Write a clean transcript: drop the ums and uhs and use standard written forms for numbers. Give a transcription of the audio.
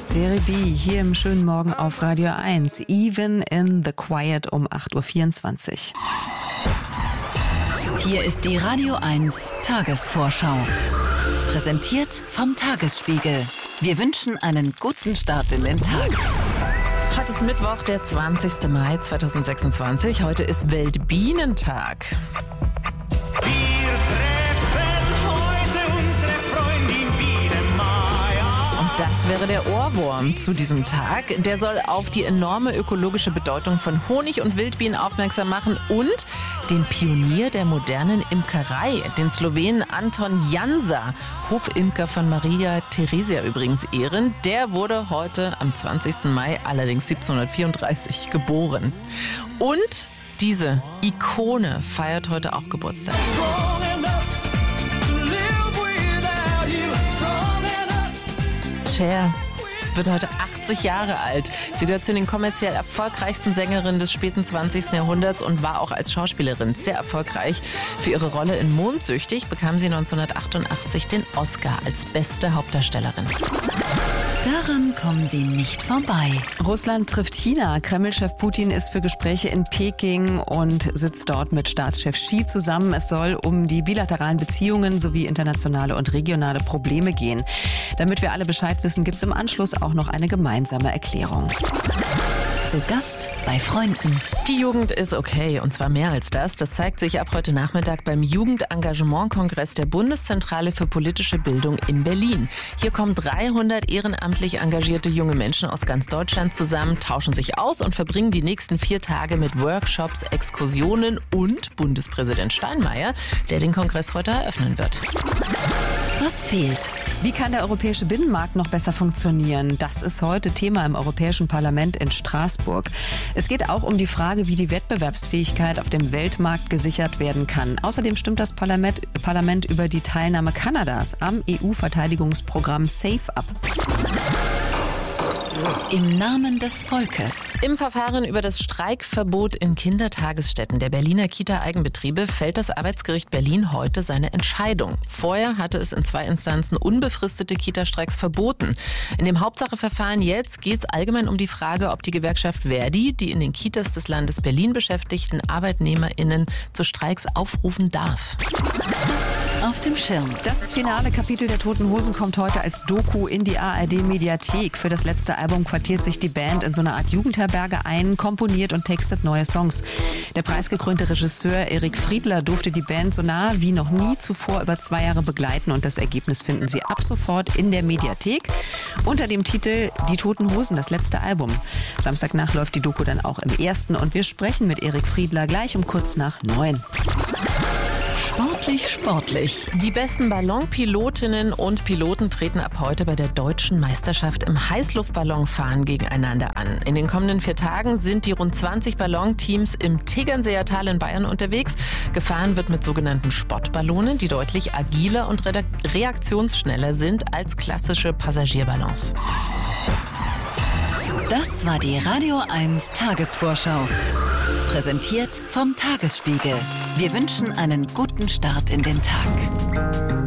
Serie B hier im schönen Morgen auf Radio 1. Even in the Quiet um 8.24 Uhr. Hier ist die Radio 1 Tagesvorschau. Präsentiert vom Tagesspiegel. Wir wünschen einen guten Start in den Tag. Heute ist Mittwoch, der 20. Mai 2026. Heute ist Weltbienentag. Wir treffen heute unsere Freundin Bienenmaya. Und das wäre der Ohrwurm zu diesem Tag. Der soll auf die enorme ökologische Bedeutung von Honig und Wildbienen aufmerksam machen und den Pionier der modernen Imkerei, den Slowenen Anton Jansa, Hofimker von Maria Theresia übrigens ehren. Der wurde heute am 20. Mai, allerdings 1734, geboren. Und diese Ikone feiert heute auch Geburtstag. Cher wird heute 80 Jahre alt. Sie gehört zu den kommerziell erfolgreichsten Sängerinnen des späten 20. Jahrhunderts und war auch als Schauspielerin sehr erfolgreich. Für ihre Rolle in Mondsüchtig bekam sie 1988 den Oscar als beste Hauptdarstellerin. Daran kommen Sie nicht vorbei. Russland trifft China. Kreml-Chef Putin ist für Gespräche in Peking und sitzt dort mit Staatschef Xi zusammen. Es soll um die bilateralen Beziehungen sowie internationale und regionale Probleme gehen. Damit wir alle Bescheid wissen, gibt es im Anschluss auch noch eine gemeinsame Erklärung. Zu Gast bei Freunden. Die Jugend ist okay, und zwar mehr als das. Das zeigt sich ab heute Nachmittag beim Jugendengagementkongress der Bundeszentrale für politische Bildung in Berlin. Hier kommen 300 ehrenamtlich engagierte junge Menschen aus ganz Deutschland zusammen, tauschen sich aus und verbringen die nächsten 4 Tage mit Workshops, Exkursionen und Bundespräsident Steinmeier, der den Kongress heute eröffnen wird. Was fehlt? Wie kann der europäische Binnenmarkt noch besser funktionieren? Das ist heute Thema im Europäischen Parlament in Straßburg. Es geht auch um die Frage, wie die Wettbewerbsfähigkeit auf dem Weltmarkt gesichert werden kann. Außerdem stimmt das Parlament über die Teilnahme Kanadas am EU-Verteidigungsprogramm SAFE ab. Im Namen des Volkes. Im Verfahren über das Streikverbot in Kindertagesstätten der Berliner Kita-Eigenbetriebe fällt das Arbeitsgericht Berlin heute seine Entscheidung. Vorher hatte es in 2 Instanzen unbefristete Kita-Streiks verboten. In dem Hauptsacheverfahren jetzt geht es allgemein um die Frage, ob die Gewerkschaft Verdi die in den Kitas des Landes Berlin beschäftigten ArbeitnehmerInnen zu Streiks aufrufen darf. Auf dem Schirm. Das finale Kapitel der Toten Hosen kommt heute als Doku in die ARD-Mediathek. Für das letzte Album quartiert sich die Band in so einer Art Jugendherberge ein, komponiert und textet neue Songs. Der preisgekrönte Regisseur Erik Friedler durfte die Band so nah wie noch nie zuvor über 2 Jahre begleiten und das Ergebnis finden Sie ab sofort in der Mediathek unter dem Titel Die Toten Hosen, das letzte Album. Samstagnacht läuft die Doku dann auch im Ersten und wir sprechen mit Erik Friedler gleich um kurz nach 9. Sportlich. Die besten Ballonpilotinnen und Piloten treten ab heute bei der deutschen Meisterschaft im Heißluftballonfahren gegeneinander an. In den kommenden 4 Tagen sind die rund 20 Ballonteams im Tegernseer Tal in Bayern unterwegs. Gefahren wird mit sogenannten Spottballonen, die deutlich agiler und reaktionsschneller sind als klassische Passagierballons. Das war die Radio 1 Tagesvorschau. Präsentiert vom Tagesspiegel. Wir wünschen einen guten Start in den Tag.